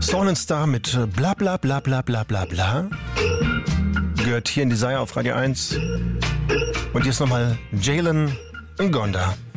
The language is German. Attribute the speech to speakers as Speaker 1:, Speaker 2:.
Speaker 1: Sonnenstar mit bla bla bla bla bla bla bla. Gehört hier in Desire auf Radio 1. Und jetzt nochmal Jalen Ngonda.